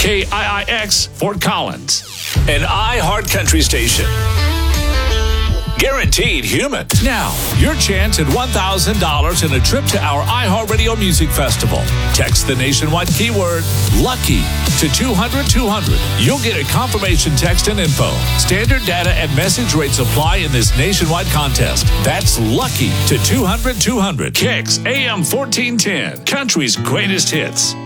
KIIX Fort Collins, an iHeart Country station. Guaranteed human. Now, your chance at $1,000 and a trip to our iHeartRadio Music Festival. Text the nationwide keyword LUCKY to 200-200. You'll get a confirmation text and info. Standard data and message rates apply in this nationwide contest. That's LUCKY to 200-200. Kicks AM 1410. Country's greatest hits.